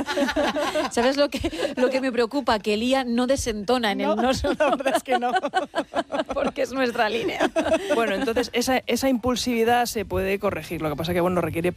¿Sabes lo que me preocupa? Que Elía no desentona en el no. La verdad es que no. Porque es nuestra línea. Bueno, entonces esa impulsividad se puede corregir. Lo que pasa que, bueno, requiere